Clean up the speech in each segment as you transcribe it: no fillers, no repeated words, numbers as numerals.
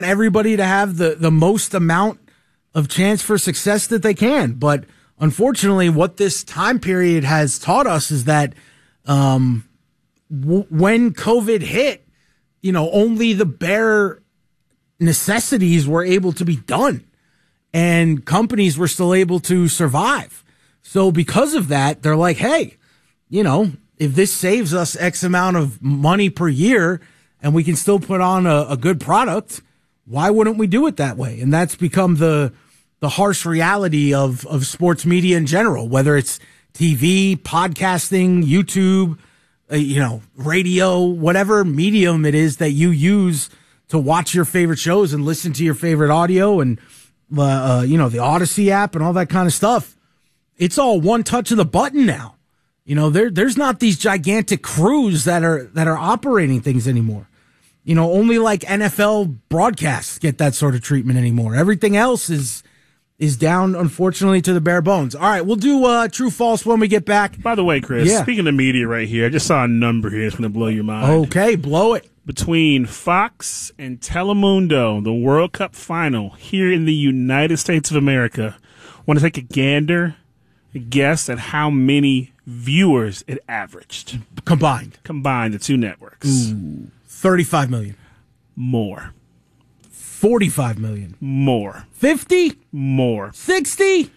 everybody to have the most amount of chance for success that they can. But unfortunately, what this time period has taught us is that when COVID hit, only the bare necessities were able to be done, and companies were still able to survive. So because of that, they're like, hey, if this saves us X amount of money per year and we can still put on a good product, why wouldn't we do it that way? And that's become the harsh reality of sports media in general, whether it's TV, podcasting, YouTube, radio, whatever medium it is that you use to watch your favorite shows and listen to your favorite audio and, the Odyssey app and all that kind of stuff. It's all one touch of the button now. There's not these gigantic crews that are operating things anymore. Only like NFL broadcasts get that sort of treatment anymore. Everything else is down, unfortunately, to the bare bones. All right, we'll do true false when we get back. By the way, Chris, speaking of media right here, I just saw a number here that's going to blow your mind. Okay, blow it. Between Fox and Telemundo, the World Cup final here in the United States of America, want to take a guess at how many viewers it averaged. Combined, the two networks. 35 million. More. 45 million. More. 50? More. 60?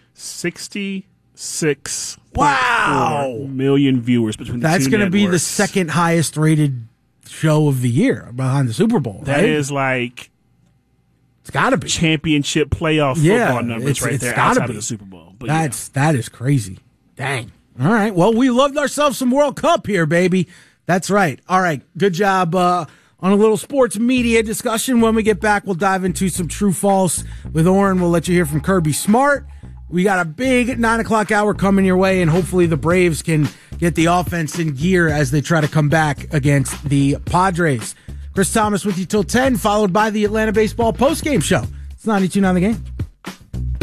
66. Wow. Million viewers between the two networks. That's going to be the second highest rated show of the year behind the Super Bowl, right? That is like it's got to be championship playoff football numbers right there outside of the Super Bowl. But that is crazy. Dang. All right. Well, we loved ourselves some World Cup here, baby. That's right. All right. Good job on a little sports media discussion. When we get back, we'll dive into some true false with Oren. We'll let you hear from Kirby Smart. We got a big 9 o'clock hour coming your way, and hopefully the Braves can get the offense in gear as they try to come back against the Padres. Chris Thomas with you till 10, followed by the Atlanta Baseball postgame show. It's 92.9 The Game.